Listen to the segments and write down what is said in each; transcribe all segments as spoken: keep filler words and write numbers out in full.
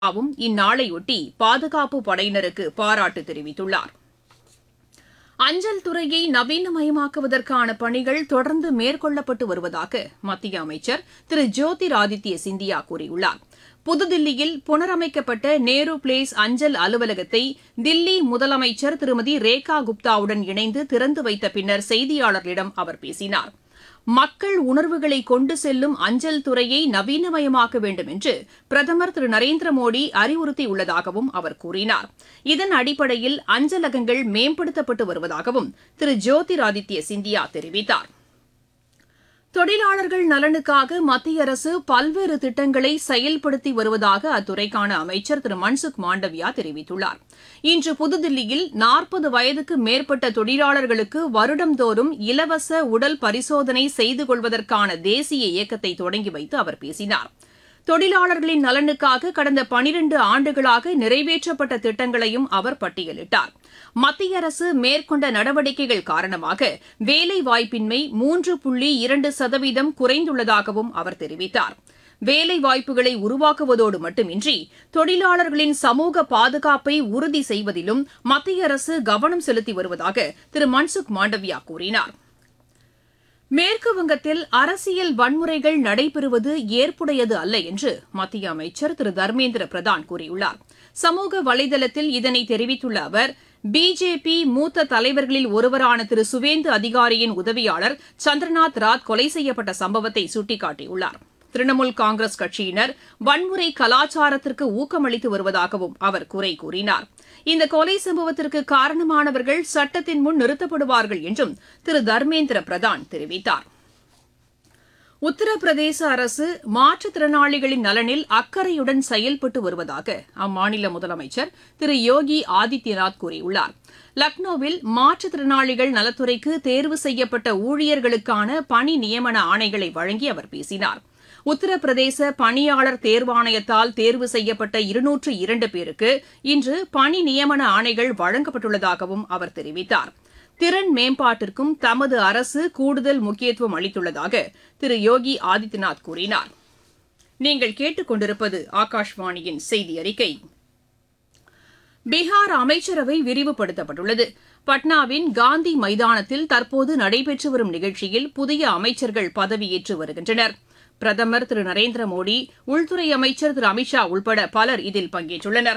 வும் இந்நாளையொட்டி பாதுகாப்பு படையினருக்கு பாராட்டு தெரிவித்துள்ளார். அஞ்சல் துறையை நவீனமயமாக்குவதற்கான பணிகள் தொடர்ந்து மேற்கொள்ளப்பட்டு வருவதாக மத்திய அமைச்சர் திரு ஜோதிராதித்ய சிந்தியா கூறியுள்ளார். புதுதில்லியில் புனரமைக்கப்பட்ட நேரு பிளேஸ் அஞ்சல் அலுவலகத்தை தில்லி முதலமைச்சர் திருமதி ரேகா குப்தாவுடன் இணைந்து திறந்து வைத்த பின்னர் செய்தியாளர்களிடம் அவர் பேசினார். மக்கள் உணர்வுகளை கொண்டு செல்லும் அஞ்சல் துறையை நவீனமயமாக்க வேண்டும் என்று பிரதமர் திரு நரேந்திர மோடி அறிவுறுத்தியுள்ளதாகவும் அவர் கூறினார். இதன் அடிப்படையில் அஞ்சலகங்கள் மேம்படுத்தப்பட்டு வருவதாகவும் திரு ஜோதிராதித்ய சிந்தியா தெரிவித்தார். தொழிலாளர்கள் நலனுக்காக மத்திய அரசு பல்வேறு திட்டங்களை செயல்படுத்தி வருவதாக அத்துறைக்கான அமைச்சர் திரு மன்சுக் மாண்டவியா தெரிவித்துள்ளார். இன்று புதுதில்லியில் நாற்பது வயதுக்கு மேற்பட்ட தொழிலாளர்களுக்கு வருடந்தோறும் இலவச உடல் பரிசோதனை செய்து கொள்வதற்கான தேசிய இயக்கத்தை தொடங்கி வைத்து அவர் பேசினார். தொழிலாளர்களின் நலனுக்காக கடந்த பனிரண்டு ஆண்டுகளாக நிறைவேற்றப்பட்ட திட்டங்களையும் அவர் பட்டியலிட்டார். மத்திய அரசு மேற்கொண்ட நடவடிக்கைகள் காரணமாக வேலைவாய்ப்பின்மை மூன்று புள்ளி இரண்டு சதவீதம் குறைந்துள்ளதாகவும் அவர் தெரிவித்தார். வேலைவாய்ப்புகளை உருவாக்குவதோடு மட்டுமின்றி தொழிலாளர்களின் சமூக பாதுகாப்பை உறுதி செய்வதிலும் மத்திய அரசு கவனம் செலுத்தி வருவதாக திரு மன்சுக் மாண்டவியா கூறினார். மேற்குவங்கத்தில் அரசியல் வன்முறைகள் நடைபெறுவது ஏற்புடையது அல்ல என்று மத்திய அமைச்சர் திரு தர்மேந்திர பிரதான் கூறியுள்ளார். சமூக வலைதளத்தில் இதனை தெரிவித்துள்ள அவர், பிஜேபி மூத்த தலைவர்களில் ஒருவரான திரு சுவேந்து அதிகாரியின் உதவியாளர் சந்திரநாத் ராத் கொலை செய்யப்பட்ட சம்பவத்தை சுட்டிக்காட்டியுள்ளார். திரிணாமுல் காங்கிரஸ் கட்சியினர் வன்முறை கலாச்சாரத்திற்கு ஊக்கமளித்து வருவதாகவும் அவர் குறை கூறினார். இந்த கொலை சம்பவத்திற்கு காரணமானவர்கள் சட்டத்தின் முன் நிறுத்தப்படுவார்கள் என்றும் திரு தர்மேந்திர பிரதான் தெரிவித்தார். உத்தரப்பிரதேச அரசு மாற்றுத்திறனாளிகளின் நலனில் அக்கறையுடன் செயல்பட்டு வருவதாக அம்மாநில முதலமைச்சர் திரு யோகி ஆதித்யநாத் கூறியுள்ளார். லக்னோவில் மாற்றுத்திறனாளிகள் நலத்துறைக்கு தேர்வு செய்யப்பட்ட ஊழியர்களுக்கான பணி நியமன ஆணைகளை வழங்கி அவர் பேசினார். உத்தரப்பிரதேச பணியாளர் தேர்வாணையத்தால் தேர்வு செய்யப்பட்ட இருநூற்று இரண்டு பேருக்கு இன்று பணி நியமன ஆணைகள் வழங்கப்பட்டுள்ளதாகவும் அவர் தெரிவித்தார். திறன் மேம்பாட்டிற்கும் தமது அரசு கூடுதல் முக்கியத்துவம் அளித்துள்ளதாக திரு யோகி ஆதித்யநாத் கூறினார். நீங்கள் கேட்டுக் கொண்டிருப்பது ஆகாஷ்வாணியின் செய்தி அறிக்கை. பீகார் அமைச்சரவை விரிவுபடுத்தப்பட்டுள்ளது. பட்னாவின் காந்தி மைதானத்தில் தற்போது நடைபெற்று வரும் நிகழ்ச்சியில் புதிய அமைச்சர்கள் பதவியேற்று வருகின்றனர். பிரதமர் திரு நரேந்திர மோடி, உள்துறை அமைச்சர் திரு அமித்ஷா உள்பட பலர் இதில் பங்கேற்றுள்ளனர்.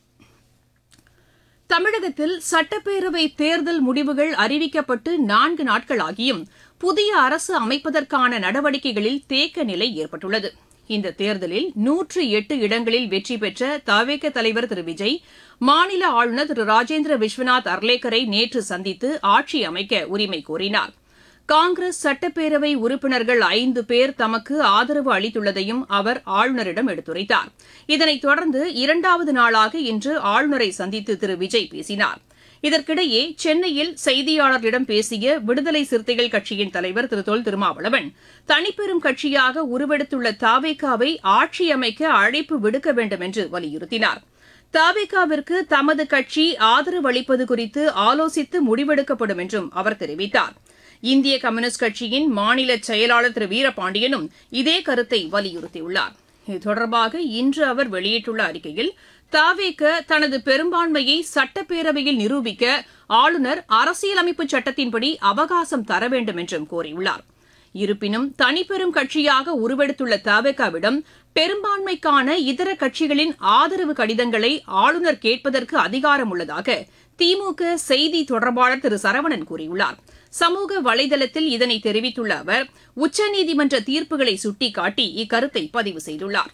தமிழகத்தில் சட்டப்பேரவை தேர்தல் முடிவுகள் அறிவிக்கப்பட்டு நான்கு நாட்கள் ஆகியும் புதிய அரசு அமைப்பதற்கான நடவடிக்கைகளில் தேக்க நிலை ஏற்பட்டுள்ளது. இந்த தேர்தலில் நூற்று எட்டு இடங்களில் வெற்றி பெற்ற தவேக தலைவர் திரு விஜய் மாநில ஆளுநர் திரு ராஜேந்திர விஸ்வநாத் அர்லேக்கரை நேற்று சந்தித்து ஆட்சி அமைக்க உரிமை கோரினார். காங்கிரஸ் சட்டப்பேரவை உறுப்பினர்கள் ஐந்து பேர் தமக்கு ஆதரவு அளித்துள்ளதையும் அவர் ஆளுநரிடம் எடுத்துரைத்தார். இதனைத் தொடர்ந்து இரண்டாவது நாளாக இன்று ஆளுநரை சந்தித்து திரு விஜய் பேசினார். இதற்கிடையே சென்னையில் செய்தியாளர்களிடம் பேசிய விடுதலை சிறுத்தைகள் கட்சியின் தலைவர் திரு தொல் திருமாவளவன், தனிப்பெரும் கட்சியாக உருவெடுத்துள்ள தாவேகாவை ஆட்சி அமைக்க அழைப்பு விடுக்க வேண்டும் என்று வலியுறுத்தினார். தாவேகாவிற்கு தமது கட்சி ஆதரவு அளிப்பது குறித்து ஆலோசித்து முடிவெடுக்கப்படும் என்றும் அவர் தெரிவித்தார். இந்திய கம்யூனிஸ்ட் கட்சியின் மாநில செயலாளர் திரு வீரபாண்டியனும் இதே கருத்தை வலியுறுத்தியுள்ளார். இது தொடர்பாக இன்று அவர் வெளியிட்டுள்ள அறிக்கையில், தாவேக தனது பெரும்பான்மையை சட்டப்பேரவையில் நிரூபிக்க ஆளுநர் அரசியலமைப்பு சட்டத்தின்படி அவகாசம் தர வேண்டும் என்றும் கோரியுள்ளார். இருப்பினும் தனிப்பெரும் கட்சியாக உருவெடுத்துள்ள தாவேகாவிடம் பெரும்பான்மைக்கான இதர கட்சிகளின் ஆதரவு கடிதங்களை ஆளுநர் கேட்பதற்கு அதிகாரம் உள்ளதாக திமுக செய்தி தொடர்பாளர் திரு சரவணன் கூறியுள்ளார். சமூக வலைதளத்தில் இதனை தெரிவித்துள்ள அவர், உச்சநீதிமன்ற தீர்ப்புகளை சுட்டிக்காட்டி இக்கருத்தை பதிவு செய்துள்ளார்.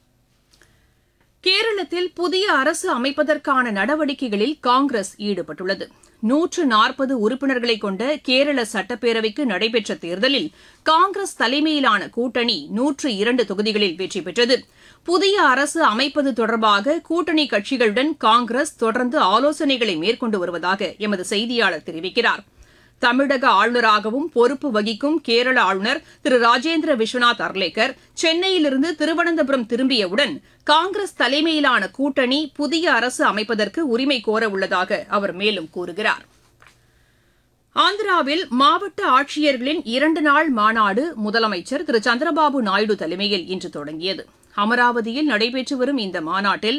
கேரளத்தில் புதிய அரசு அமைப்பதற்கான நடவடிக்கைகளில் காங்கிரஸ் ஈடுபட்டுள்ளது. நூற்று நாற்பது உறுப்பினர்களை கொண்ட கேரள சட்டப்பேரவைக்கு நடைபெற்ற தேர்தலில் காங்கிரஸ் தலைமையிலான கூட்டணி நூற்று இரண்டு தொகுதிகளில் வெற்றி பெற்றது. புதிய அரசு அமைப்பது தொடர்பாக கூட்டணி கட்சிகளுடன் காங்கிரஸ் தொடர்ந்து ஆலோசனைகளை மேற்கொண்டு வருவதாக எமது செய்தியாளர் தெரிவிக்கிறார். தமிழக ஆளுநராகவும் பொறுப்பு வகிக்கும் கேரள ஆளுநர் திரு ராஜேந்திர விஸ்வநாத் அர்லேக்கர் சென்னையிலிருந்து திருவனந்தபுரம் திரும்பியவுடன் காங்கிரஸ் தலைமையிலான கூட்டணி புதிய அரசு அமைப்பதற்கு உரிமை கோர உள்ளதாக அவர் மேலும் கூறுகிறார். ஆந்திராவில் மாவட்ட ஆட்சியர்களின் இரண்டு நாள் மாநாடு முதலமைச்சர் திரு சந்திரபாபு நாயுடு தலைமையில் இன்று தொடங்கியது. அமராவதியில் நடைபெற்று வரும் இந்த மாநாட்டில்